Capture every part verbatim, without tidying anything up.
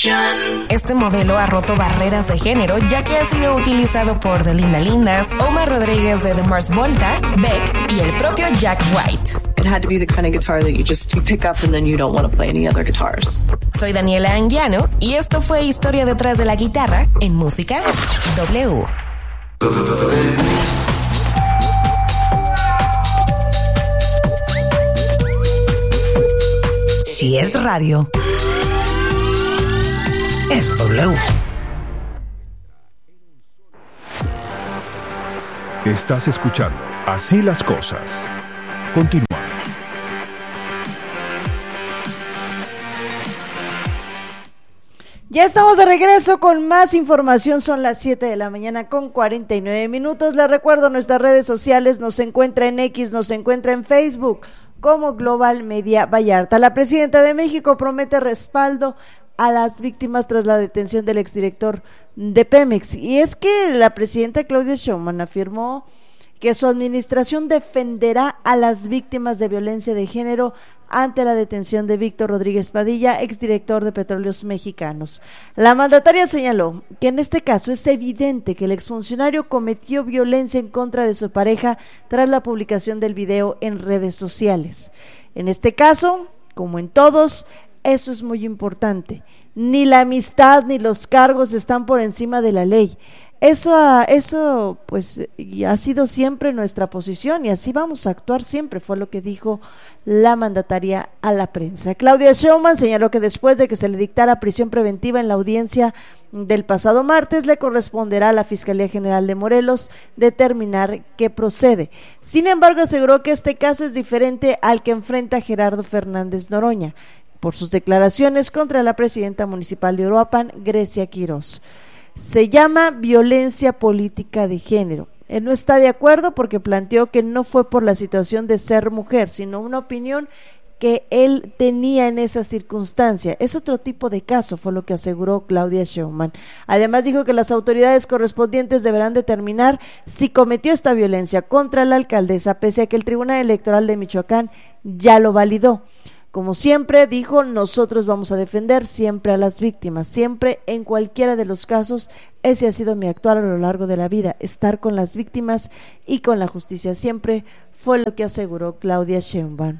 Este modelo ha roto barreras de género, ya que ha sido utilizado por The Linda Lindas, Omar Rodríguez de The Mars Volta, Beck y el propio Jack White. It had to be the kind of guitar that you just you pick up and then you don't want to play any other guitars. Soy Daniela Anguiano y esto fue Historia detrás de la guitarra en Música W. Si es radio, es W. Estás escuchando Así las Cosas. Continuamos. Ya estamos de regreso con más información, son las siete de la mañana con cuarenta y nueve minutos. Les recuerdo nuestras redes sociales, nos encuentra en X, nos encuentra en Facebook como Global Media Vallarta. La presidenta de México promete respaldo a las víctimas tras la detención del exdirector de Pemex. Y es que la presidenta Claudia Sheinbaum afirmó que su administración defenderá a las víctimas de violencia de género ante la detención de Víctor Rodríguez Padilla, exdirector de Petróleos Mexicanos. La mandataria señaló que en este caso es evidente que el exfuncionario cometió violencia en contra de su pareja tras la publicación del video en redes sociales. En este caso, como en todos, eso es muy importante. Ni la amistad ni los cargos están por encima de la ley. Eso, eso pues ha sido siempre nuestra posición y así vamos a actuar siempre, fue lo que dijo la mandataria a la prensa. Claudia Sheinbaum señaló que después de que se le dictara prisión preventiva en la audiencia del pasado martes, le corresponderá a la Fiscalía General de Morelos determinar qué procede. Sin embargo, aseguró que este caso es diferente al que enfrenta Gerardo Fernández Noroña por sus declaraciones contra la presidenta municipal de Uruapan, Grecia Quirós. Se llama violencia política de género. Él no está de acuerdo porque planteó que no fue por la situación de ser mujer, sino una opinión que él tenía en esa circunstancia. Es otro tipo de caso, fue lo que aseguró Claudia Sheinbaum. Además dijo que las autoridades correspondientes deberán determinar si cometió esta violencia contra la alcaldesa, pese a que el Tribunal Electoral de Michoacán ya lo validó. Como siempre, dijo, nosotros vamos a defender siempre a las víctimas, siempre, en cualquiera de los casos. Ese ha sido mi actuar a lo largo de la vida, estar con las víctimas y con la justicia siempre, fue lo que aseguró Claudia Sheinbaum.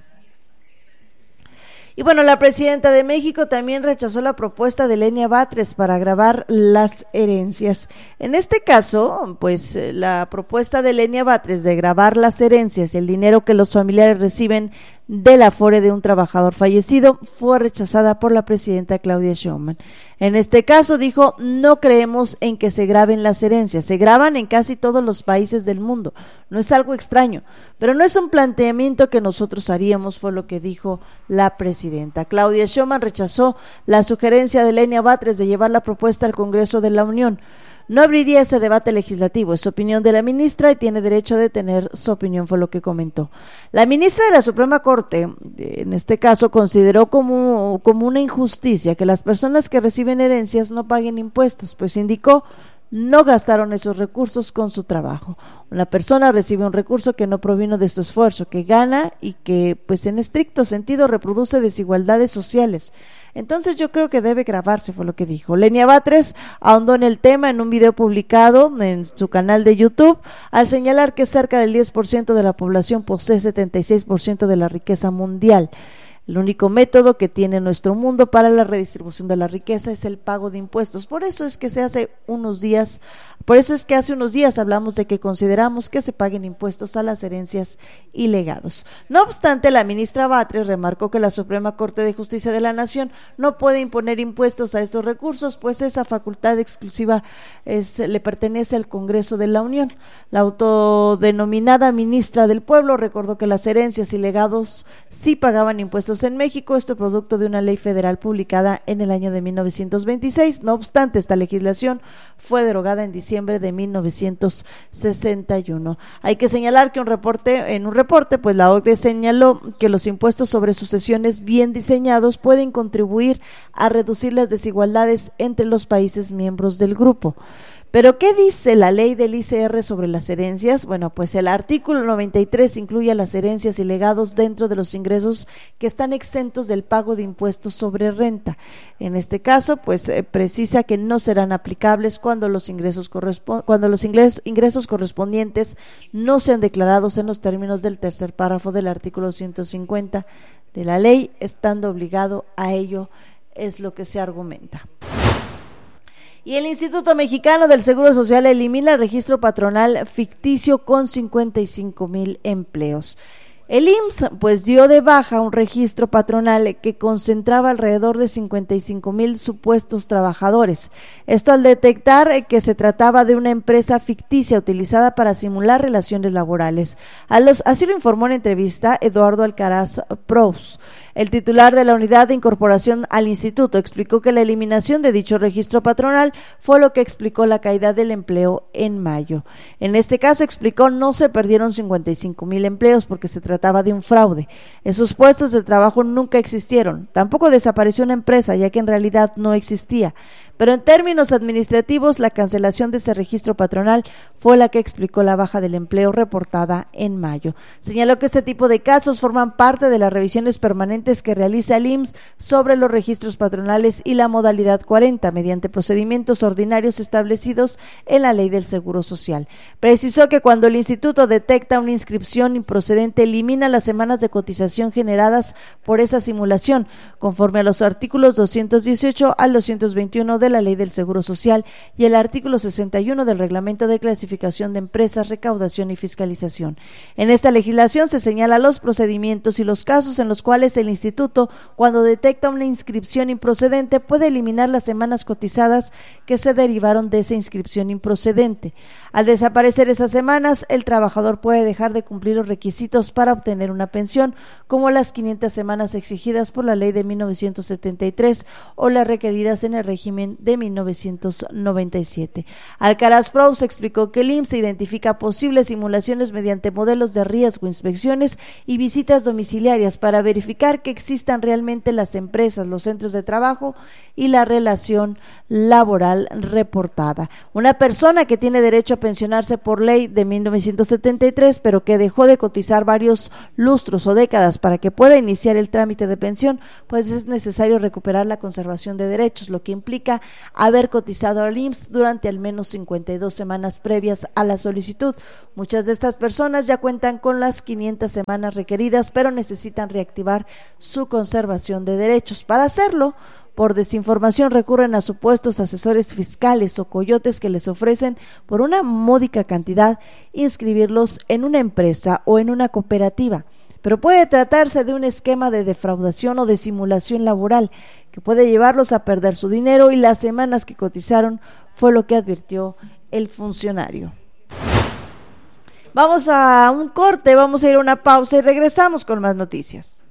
Y bueno, la presidenta de México también rechazó la propuesta de Lenia Batres para grabar las herencias. En este caso, pues la propuesta de Lenia Batres de grabar las herencias y el dinero que los familiares reciben del afore de un trabajador fallecido fue rechazada por la presidenta Claudia Sheinbaum. En este caso dijo, no creemos en que se graben las herencias, se graban en casi todos los países del mundo, no es algo extraño, pero no es un planteamiento que nosotros haríamos, fue lo que dijo la presidenta. Claudia Sheinbaum rechazó la sugerencia de Lenia Batres de llevar la propuesta al Congreso de la Unión. No abriría ese debate legislativo, es opinión de la ministra y tiene derecho de tener su opinión, fue lo que comentó. La ministra de la Suprema Corte, en este caso, consideró como, como una injusticia que las personas que reciben herencias no paguen impuestos, pues indicó no gastaron esos recursos con su trabajo. Una persona recibe un recurso que no provino de su esfuerzo, que gana y que, pues en estricto sentido, reproduce desigualdades sociales. Entonces yo creo que debe grabarse, fue lo que dijo. Lenia Batres ahondó en el tema en un video publicado en su canal de YouTube, al señalar que cerca del diez por ciento de la población posee setenta y seis por ciento de la riqueza mundial. El único método que tiene nuestro mundo para la redistribución de la riqueza es el pago de impuestos. Por eso es que se hace unos días, por eso es que hace unos días hablamos de que consideramos que se paguen impuestos a las herencias y legados. No obstante, la ministra Batres remarcó que la Suprema Corte de Justicia de la Nación no puede imponer impuestos a estos recursos, pues esa facultad exclusiva es, le pertenece al Congreso de la Unión. La autodenominada ministra del Pueblo recordó que las herencias y legados sí pagaban impuestos en México, esto producto de una ley federal publicada en el año de mil novecientos veintiséis. No obstante, esta legislación fue derogada en diciembre de mil novecientos sesenta y uno. Hay que señalar que un reporte, en un reporte, pues la O C D E señaló que los impuestos sobre sucesiones bien diseñados pueden contribuir a reducir las desigualdades entre los países miembros del grupo. Pero ¿qué dice la ley del I C R sobre las herencias? Bueno, pues el artículo noventa y tres incluye a las herencias y legados dentro de los ingresos que están exentos del pago de impuestos sobre renta. En este caso, pues eh, precisa que no serán aplicables cuando los ingresos correspo- cuando los ingres- ingresos correspondientes no sean declarados en los términos del tercer párrafo del artículo ciento cincuenta de la ley, estando obligado a ello, es lo que se argumenta. Y el Instituto Mexicano del Seguro Social elimina el registro patronal ficticio con cincuenta y cinco mil empleos. El I M S S pues dio de baja un registro patronal que concentraba alrededor de cincuenta y cinco mil supuestos trabajadores. Esto al detectar que se trataba de una empresa ficticia utilizada para simular relaciones laborales. A los, así lo informó en entrevista Eduardo Alcaraz Proust. El titular de la unidad de incorporación al instituto explicó que la eliminación de dicho registro patronal fue lo que explicó la caída del empleo en mayo. En este caso, explicó, no se perdieron cincuenta y cinco mil empleos porque se trataba de un fraude. Esos puestos de trabajo nunca existieron. Tampoco desapareció una empresa, ya que en realidad no existía. Pero en términos administrativos, la cancelación de ese registro patronal fue la que explicó la baja del empleo reportada en mayo. Señaló que este tipo de casos forman parte de las revisiones permanentes que realiza el I M S S sobre los registros patronales y la modalidad cuarenta, mediante procedimientos ordinarios establecidos en la Ley del Seguro Social. Precisó que cuando el instituto detecta una inscripción improcedente, elimina las semanas de cotización generadas por esa simulación, conforme a los artículos doscientos dieciocho al doscientos veintiuno de de la Ley del Seguro Social y el artículo sesenta y uno del Reglamento de Clasificación de Empresas, Recaudación y Fiscalización. En esta legislación se señala los procedimientos y los casos en los cuales el instituto, cuando detecta una inscripción improcedente, puede eliminar las semanas cotizadas que se derivaron de esa inscripción improcedente. Al desaparecer esas semanas, el trabajador puede dejar de cumplir los requisitos para obtener una pensión, como las quinientas semanas exigidas por la Ley de mil novecientos setenta y tres o las requeridas en el régimen de mil novecientos noventa y siete. Alcaraz Proust explicó que el I M S S identifica posibles simulaciones mediante modelos de riesgo, inspecciones y visitas domiciliarias para verificar que existan realmente las empresas, los centros de trabajo y la relación laboral reportada. Una persona que tiene derecho a pensionarse por ley de mil novecientos setenta y tres, pero que dejó de cotizar varios lustros o décadas para que pueda iniciar el trámite de pensión, pues es necesario recuperar la conservación de derechos, lo que implica haber cotizado al I M S S durante al menos cincuenta y dos semanas previas a la solicitud. Muchas de estas personas ya cuentan con las quinientas semanas requeridas, pero necesitan reactivar su conservación de derechos. Para hacerlo, por desinformación recurren a supuestos asesores fiscales o coyotes que les ofrecen por una módica cantidad inscribirlos en una empresa o en una cooperativa. Pero puede tratarse de un esquema de defraudación o de simulación laboral que puede llevarlos a perder su dinero y las semanas que cotizaron, fue lo que advirtió el funcionario. Vamos a un corte, vamos a ir a una pausa y regresamos con más noticias.